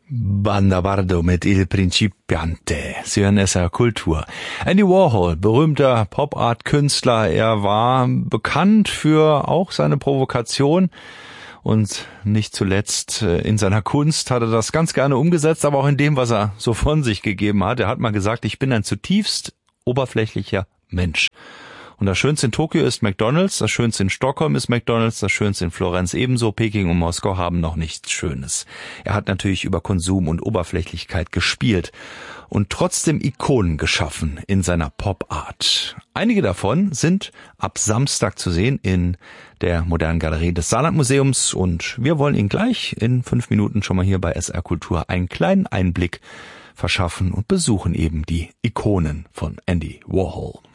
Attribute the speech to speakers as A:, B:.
A: Banda Bardo mit Il Principiante. Sie hören SR Kultur. Andy Warhol, berühmter Pop-Art-Künstler. Er war bekannt für auch seine Provokation und nicht zuletzt in seiner Kunst hat er das ganz gerne umgesetzt, aber auch in dem, was er so von sich gegeben hat. Er hat mal gesagt, ich bin ein zutiefst oberflächlicher Mensch. Und das Schönste in Tokio ist McDonald's, das Schönste in Stockholm ist McDonald's, das Schönste in Florenz ebenso. Peking und Moskau haben noch nichts Schönes. Er hat natürlich über Konsum und Oberflächlichkeit gespielt und trotzdem Ikonen geschaffen in seiner Pop-Art. Einige davon sind ab Samstag zu sehen in der Modernen Galerie des Saarlandmuseums und wir wollen Ihnen gleich in 5 Minuten schon mal hier bei SR Kultur einen kleinen Einblick verschaffen und besuchen eben die Ikonen von Andy Warhol.